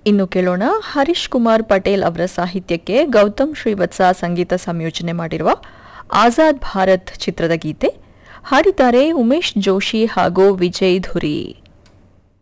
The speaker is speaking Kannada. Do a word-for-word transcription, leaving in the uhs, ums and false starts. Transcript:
ಇನ್ನು ಕೇಳೋಣ ಹರೀಶ್ ಕುಮಾರ್ ಪಟೇಲ್ ಅವರ ಸಾಹಿತ್ಯಕ್ಕೆ ಗೌತಮ್ ಶ್ರೀವತ್ಸ ಸಂಗೀತ ಸಂಯೋಜನೆ ಮಾಡಿರುವ ಆಜಾದ್ ಭಾರತ್ ಚಿತ್ರದ ಗೀತೆ ಹಾಡಿದ್ದಾರೆ ಉಮೇಶ್ ಜೋಶಿ ಹಾಗೂ ವಿಜಯ್ ಧುರಿ.